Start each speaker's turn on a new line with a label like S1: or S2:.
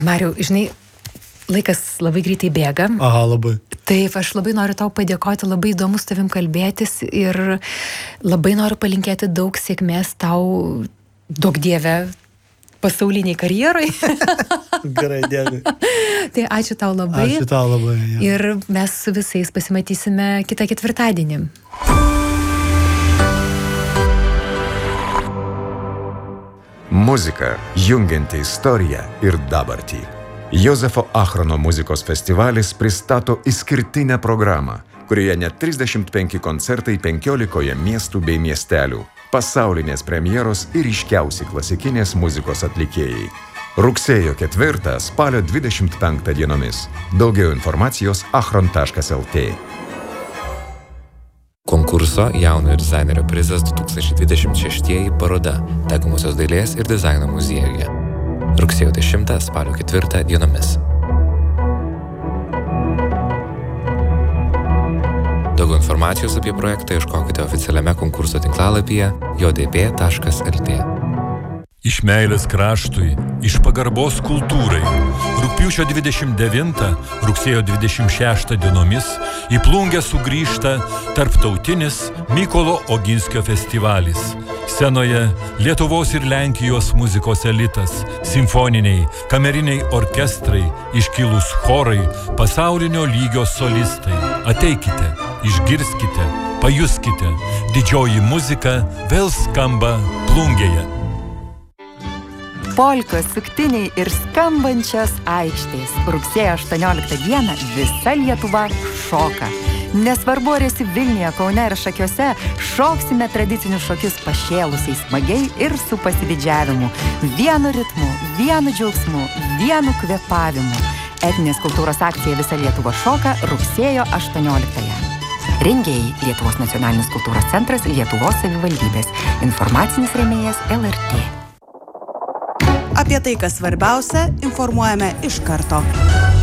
S1: Mariau, žinai, laikas labai greitai bėga.
S2: Aha, labai.
S1: Taip, aš labai noriu tau padėkoti, labai įdomu su tavim kalbėtis ir labai noriu palinkėti daug sėkmės tau, daug dieve, pasauliniai karjerai.
S2: Gerai, dėkui.
S1: Tai ačiū tau labai.
S2: Ačiū tau labai. Ja.
S1: Ir mes su visais pasimatysime kitą ketvirtadienį.
S3: Muzika, jungianti istoriją ir dabartį. Jozefo Achrono muzikos festivalis pristato išskirtinę programą, kurioje net 35 koncertai 15 miestų bei miestelių, pasaulinės premjeros ir ryškiausi klasikinės muzikos atlikėjai. Rugsėjo 4, spalio 25 dienomis. Daugiau informacijos achron.lt.
S4: Konkurso jaunojo dizainerio prizas 2026 paroda taikomosios dailės ir dizaino muziejuje. Rugsėjo 10, spalio 4 dienomis. Daugiau informacijos apie projektą ieškokite oficialiame konkurso tinklalapyje jdp.lt.
S5: Iš meilės kraštui, iš pagarbos kultūrai. Rugpjūčio 29, rugsėjo 26 dienomis į Plungę sugrįžta tarptautinis Mykolo Oginskio festivalis. Scenoje Lietuvos ir Lenkijos muzikos elitas, simfoniniai, kameriniai orkestrai, iškilūs chorai, pasaulinio lygio solistai. Ateikite, išgirskite, pajuskite. Didžioji muzika vėl skamba Plungėje.
S6: Polkos, suktiniai ir skambančios aikštės. Rugsėjo 18 dieną visa Lietuva šoka. Nesvarbu, ar esi Vilniuje, Kaune ir Šakiuose, šoksime tradicinius šokius pašėlusiai, smagiai ir su pasididžiavimu. Vienu ritmu, vienu džiaugsmu, vienu kvėpavimu. Etninės kultūros akcija Visa Lietuva šoka rugsėjo 18-ąją. Rengėjai Lietuvos nacionalinis kultūros centras, Lietuvos savivaldybės. Informacinis rėmėjas LRT.
S7: Apie tai, kas svarbiausia, informuojame iš karto.